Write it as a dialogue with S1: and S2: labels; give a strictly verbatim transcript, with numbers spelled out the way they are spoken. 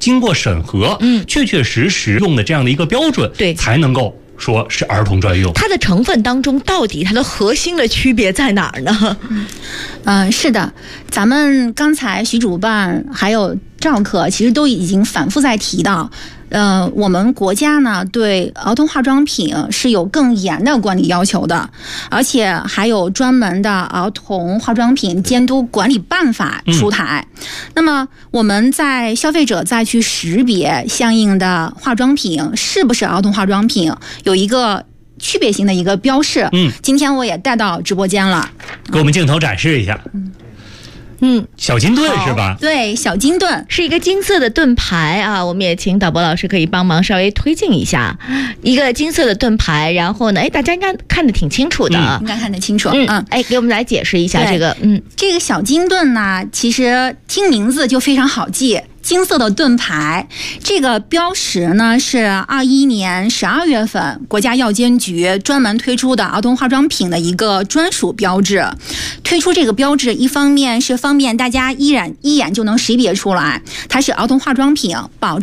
S1: 经过审核，嗯，确确实实用的这样的一个标准，
S2: 对，
S1: 才能够说是儿童专用。
S2: 它的成分当中到底它的核心的区别在哪儿呢？
S3: 嗯、呃，是的，咱们刚才徐主办还有赵可其实都已经反复在提到，呃，我们国家呢对儿童化妆品是有更严的管理要求的，而且还有专门的儿童化妆品监督管理办法出台。嗯、那么我们在消费者再去识别相应的化妆品是不是儿童化妆品，有一个区别性的一个标示。嗯，今天我也带到直播间了，
S1: 给我们镜头展示一下。嗯。嗯，小金盾是吧？
S3: 对，小金盾
S2: 是一个金色的盾牌啊，我们也请导播老师可以帮忙稍微推进一下，一个金色的盾牌，然后呢，哎，大家应该看得挺清楚的，
S3: 嗯、应该看得清楚。
S2: 嗯，嗯哎，给我们来解释一下这个，嗯，
S3: 这个小金盾呢，其实听名字就非常好记。金色的盾牌，这个标识呢是二一年十二月份国家药监局专门推出的儿童化妆品的一个专属标志。推出这个标志，一方面是方便大家一眼一眼就能识别出来它是儿童化妆品，保